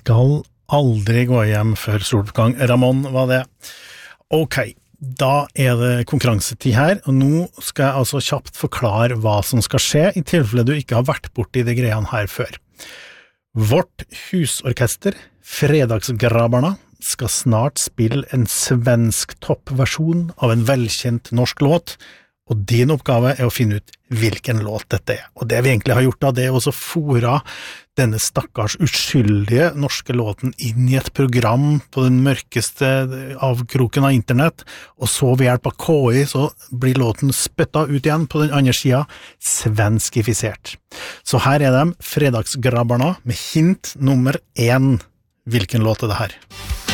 Skal aldri gå hjem før soloppgang. Ramon var det. Ok, da det konkurransetid her, og nå skal jeg altså kjapt forklare hva som skal skje i tilfelle du ikke har vært borti de greiene her før. Vårt husorkester, Fredagsgrabbarna, skal snart spille en svensk toppversjon av en velkjent norsk låt, og din oppgave å finne ut hvilken låt dette Og det vi egentlig har gjort da, det også fora denne stakkars uskyldige norske låten inn i et program på den mørkeste avkroken av internett, og så ved hjelp av KI så blir låten spytta ut igjen på den andre siden, svenskifisert. Så her de, Fredagsgrabbarna, med hint nummer 1. Hvilken låt det her?